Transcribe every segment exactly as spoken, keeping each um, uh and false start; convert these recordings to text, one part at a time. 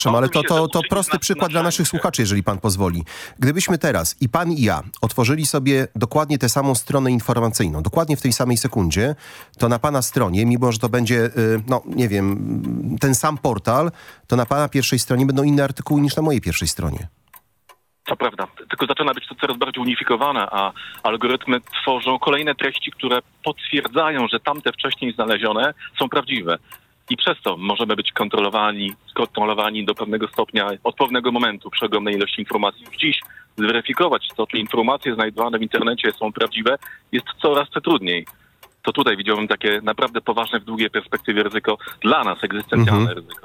Ale to, to, to prosty przykład dla naszych słuchaczy, jeżeli pan pozwoli. Gdybyśmy teraz, i pan i ja, otworzyli sobie dokładnie tę samą stronę informacyjną, dokładnie w tej samej sekundzie, to na pana stronie, mimo że to będzie, no nie wiem, ten sam portal, to na pana pierwszej stronie będą inne artykuły niż na mojej pierwszej stronie. To prawda, tylko zaczyna być to coraz bardziej unifikowane, a algorytmy tworzą kolejne treści, które potwierdzają, że tamte wcześniej znalezione są prawdziwe. I przez to możemy być kontrolowani, skontrolowani do pewnego stopnia, od pewnego momentu przy ogromnej ilości informacji. Dziś zweryfikować to, czy informacje znajdowane w internecie są prawdziwe, jest coraz to trudniej. To tutaj widziałbym takie naprawdę poważne w długiej perspektywie ryzyko, dla nas egzystencjalne mhm. ryzyko.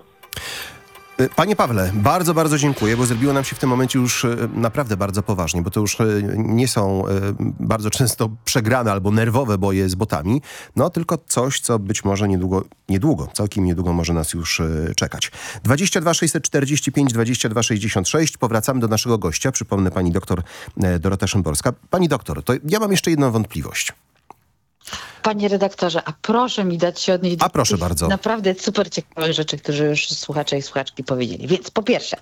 Panie Pawle, bardzo, bardzo dziękuję, bo zrobiło nam się w tym momencie już naprawdę bardzo poważnie, bo to już nie są bardzo często przegrane albo nerwowe boje z botami, no tylko coś, co być może niedługo, niedługo, całkiem niedługo może nas już czekać. dwadzieścia dwa sześćset czterdzieści pięć dwadzieścia dwa sześćdziesiąt sześć. Powracamy do naszego gościa. Przypomnę, pani doktor Dorota Szymborska. Pani doktor, to ja mam jeszcze jedną wątpliwość. Panie redaktorze, a proszę mi dać się odnieść do a proszę bardzo. naprawdę super ciekawych rzeczy, które już słuchacze i słuchaczki powiedzieli. Więc po pierwsze,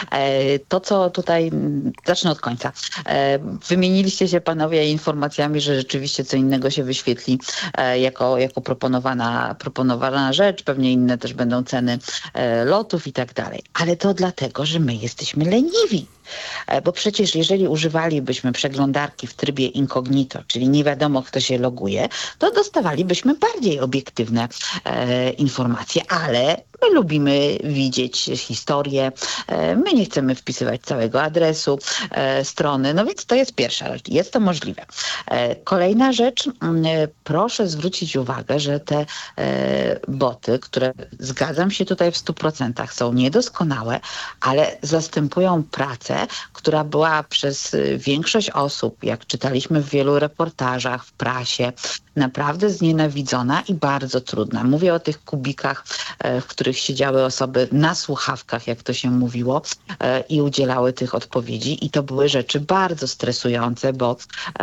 to co tutaj, zacznę od końca. Wymieniliście się panowie informacjami, że rzeczywiście co innego się wyświetli jako, jako proponowana, proponowana rzecz. Pewnie inne też będą ceny lotów i tak dalej. Ale to dlatego, że my jesteśmy leniwi. Bo przecież jeżeli używalibyśmy przeglądarki w trybie incognito, czyli nie wiadomo kto się loguje, to dostawalibyśmy bardziej obiektywne e, informacje, ale my lubimy widzieć historię, e, my nie chcemy wpisywać całego adresu e, strony, no więc to jest pierwsza rzecz, jest to możliwe. E, kolejna rzecz, e, proszę zwrócić uwagę, że te e, boty, które zgadzam się tutaj w stu procentach są niedoskonałe, ale zastępują pracę, która była przez większość osób, jak czytaliśmy w wielu reportażach, w prasie, naprawdę znienawidzona i bardzo trudna. Mówię o tych kubikach, w których siedziały osoby na słuchawkach, jak to się mówiło, i udzielały tych odpowiedzi. I to były rzeczy bardzo stresujące, bo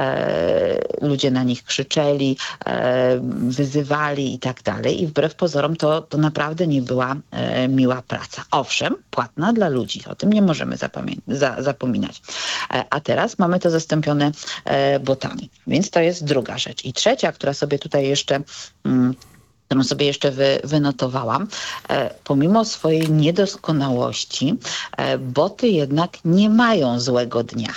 e, ludzie na nich krzyczeli, e, wyzywali i tak dalej. I wbrew pozorom to, to naprawdę nie była e, miła praca. Owszem, płatna dla ludzi. O tym nie możemy zapamię- za, zapominać. E, a teraz mamy to zastąpione e, botami. Więc to jest druga rzecz. I trzecia, która sobie tutaj jeszcze... Mm, którą sobie jeszcze wy, wynotowałam, e, pomimo swojej niedoskonałości, e, boty jednak nie mają złego dnia.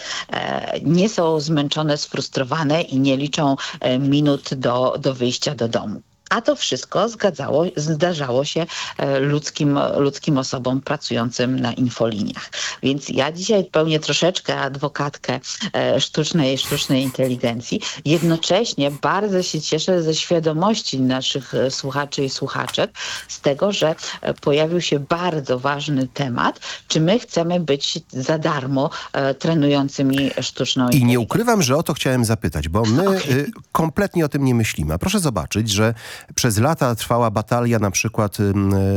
E, nie są zmęczone, sfrustrowane i nie liczą e, minut do, do wyjścia do domu. A to wszystko zgadzało, zdarzało się ludzkim, ludzkim osobom pracującym na infoliniach. Więc ja dzisiaj pełnię troszeczkę adwokatkę sztucznej, sztucznej inteligencji. Jednocześnie bardzo się cieszę ze świadomości naszych słuchaczy i słuchaczek z tego, że pojawił się bardzo ważny temat, czy my chcemy być za darmo trenującymi sztuczną inteligencję. I nie ukrywam, że o to chciałem zapytać, bo my okay. kompletnie o tym nie myślimy. A proszę zobaczyć, że przez lata trwała batalia na przykład y,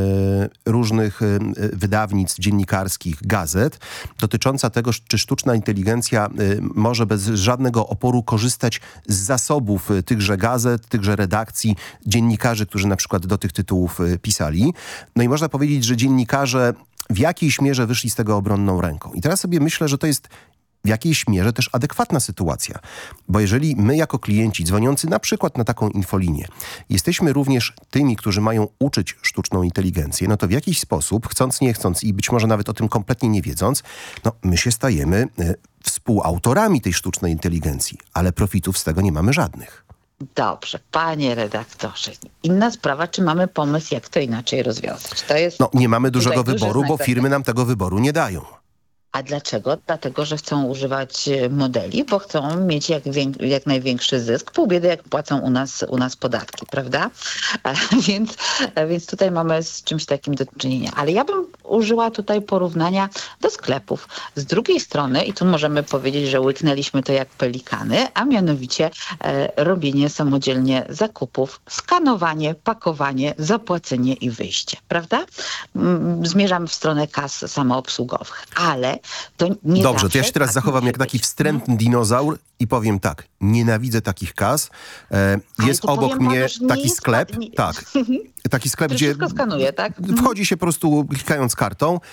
różnych y, wydawnictw dziennikarskich, gazet, dotycząca tego, czy sztuczna inteligencja y, może bez żadnego oporu korzystać z zasobów y, tychże gazet, tychże redakcji, dziennikarzy, którzy na przykład do tych tytułów y, pisali. No i można powiedzieć, że dziennikarze w jakiejś mierze wyszli z tego obronną ręką. I teraz sobie myślę, że to jest w jakiejś mierze też adekwatna sytuacja. Bo jeżeli my jako klienci dzwoniący na przykład na taką infolinię jesteśmy również tymi, którzy mają uczyć sztuczną inteligencję, no to w jakiś sposób, chcąc nie chcąc i być może nawet o tym kompletnie nie wiedząc, no my się stajemy y, współautorami tej sztucznej inteligencji, ale profitów z tego nie mamy żadnych. Dobrze, panie redaktorze. Inna sprawa, czy mamy pomysł, jak to inaczej rozwiązać. To jest no nie mamy dużego wyboru, bo firmy nam tego wyboru nie dają. A dlaczego? Dlatego, że chcą używać modeli, bo chcą mieć jak, wiek, jak największy zysk. Pół biedy, jak płacą u nas, u nas podatki, prawda? A, więc, a, więc tutaj mamy z czymś takim do czynienia. Ale ja bym użyła tutaj porównania do sklepów. Z drugiej strony, i tu możemy powiedzieć, że łyknęliśmy to jak pelikany, a mianowicie e, robienie samodzielnie zakupów, skanowanie, pakowanie, zapłacenie i wyjście, prawda? M, zmierzamy w stronę kas samoobsługowych, ale to nie Dobrze, to ja się teraz tak zachowam jak taki wstrętny dinozaur i powiem tak, nienawidzę takich kas. E, jest obok mnie panu, taki sklep, nie... tak, taki sklep, gdzie skanuje, tak? wchodzi się po prostu klikając kartą